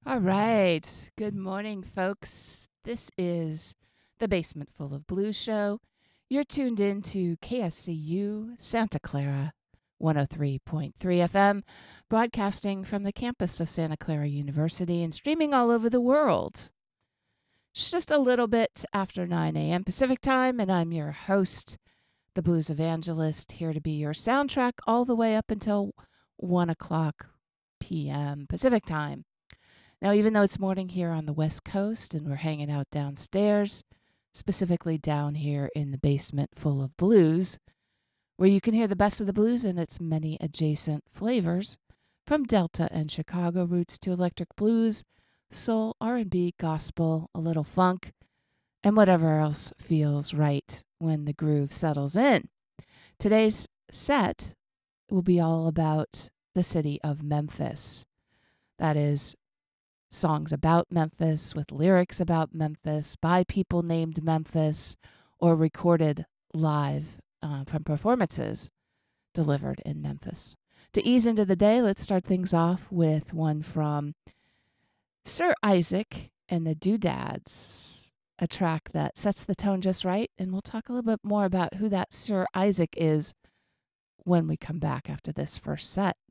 All right. Good morning, folks. This is the Basement Full of Blues show. You're tuned in to KSCU Santa Clara 103.3 FM, broadcasting from the campus of Santa Clara University and streaming all over the world. It's just a little bit after 9 a.m. Pacific time, and I'm your host, the Blues Evangelist, here to be your soundtrack all the way up until 1 o'clock p.m. Pacific time. Now, even though it's morning here on the West Coast and we're hanging out downstairs, specifically down here in the basement full of blues, where you can hear the best of the blues and its many adjacent flavors, from Delta and Chicago roots to electric blues, soul, R&B, gospel, a little funk, and whatever else feels right when the groove settles in. Today's set will be all about the city of Memphis. That is, songs about Memphis with lyrics about Memphis by people named Memphis or recorded live from performances delivered in Memphis. To ease into the day, let's start things off with one from Sir Isaac and the Doodads, a track that sets the tone just right, and we'll talk a little bit more about who that Sir Isaac is when we come back after this first set.